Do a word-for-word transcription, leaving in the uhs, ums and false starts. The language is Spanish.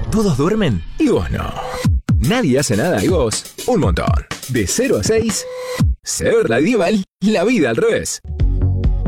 Todos duermen y vos no. Nadie hace nada y vos un montón. De cero a seis, Ser Radieval, la vida al revés.